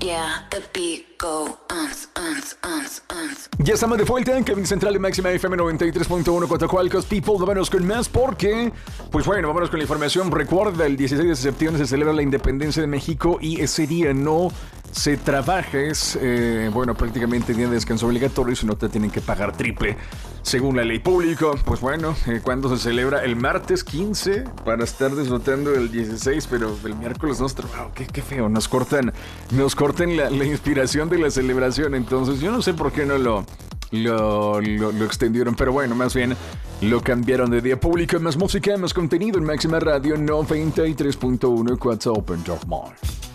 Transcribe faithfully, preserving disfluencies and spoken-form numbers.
Yeah, the beat go uns, uns, uns, uns. Ya estamos de vuelta en Cabina Central de Máxima F M noventa y tres punto uno Coatzacoalcos, people. Vámonos con más porque, pues bueno, vámonos con la información. Recuerda, el dieciséis de septiembre se celebra la independencia de México y ese día no se trabaja. Es, eh, bueno, prácticamente día de descanso obligatorio, si no te tienen que pagar triple según la ley pública. Pues bueno, eh, ¿cuándo se celebra? El martes quince para estar disfrutando el dieciséis, pero el miércoles no se trabaja. Qué, qué feo, nos cortan, nos cortan la, la inspiración de la celebración. Entonces yo no sé por qué no lo... Lo, lo, lo extendieron, pero bueno, más bien lo cambiaron de día público. Más música, más contenido en Máxima Radio noventa y tres punto uno What's Open Top Mall.